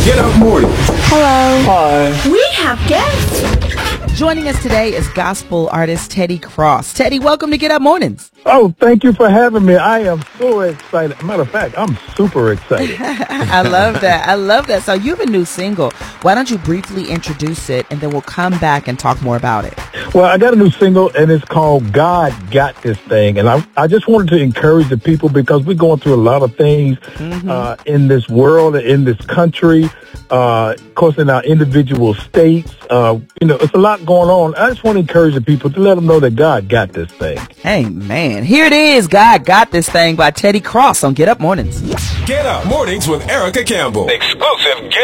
Get Up Mornings. Hello. Hi. We have guests. Joining us today is gospel artist Teddy Cross. Teddy, welcome to Get Up Mornings. Oh, thank you for having me. I am so excited. Matter of fact, I'm super excited. I love that. I love that. So you have a new single. Why don't you briefly introduce it, and then we'll come back and talk more about it. Well, I got a new single, and it's called God Got This Thing. And I just wanted to encourage the people because we're going through a lot of things in this world, in this country, of course, in our individual states. It's a lot going on. I just want to encourage the people to let them know that God got this thing. Hey, man. Here it is. God Got This Thing by Teddy Cross on Get Up Mornings. Get Up Mornings with Erica Campbell. Exclusive Get